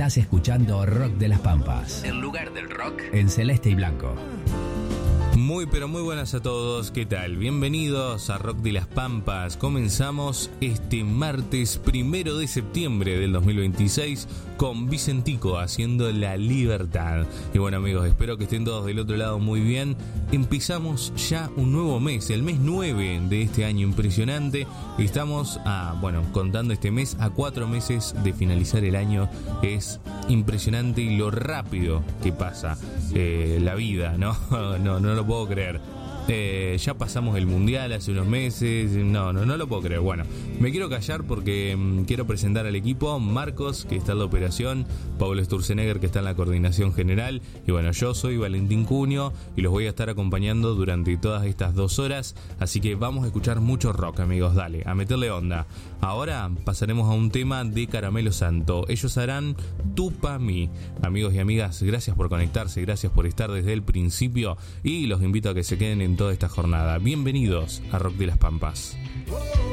Estás escuchando Rock de las Pampas. En lugar del rock, en celeste y blanco. Muy pero muy buenas a todos, ¿qué tal? Bienvenidos a Rock de las Pampas. Comenzamos este martes 1 de septiembre del 2026 con Vicentico haciendo La Libertad. Y bueno amigos, espero que estén todos del otro lado muy bien. Empezamos ya un nuevo mes, el mes 9 de este año impresionante. Estamos contando este mes a 4 meses de finalizar el año. Es impresionante y lo rápido que pasa la vida, ¿no? No lo puedo creer. Ya pasamos el mundial hace unos meses. No lo puedo creer. Bueno, me quiero callar porque quiero presentar al equipo. Marcos, que está en la operación, Pablo Sturzenegger, que está en la coordinación general, y bueno, yo soy Valentín Cunio y los voy a estar acompañando durante todas estas 2 horas, así que vamos a escuchar mucho rock, amigos. Dale, a meterle onda. Ahora pasaremos a un tema de Caramelo Santo. Ellos harán Tu Pa' Mí. Amigos y amigas, gracias por conectarse, gracias por estar desde el principio y los invito a que se queden en toda esta jornada. Bienvenidos a Rock de las Pampas.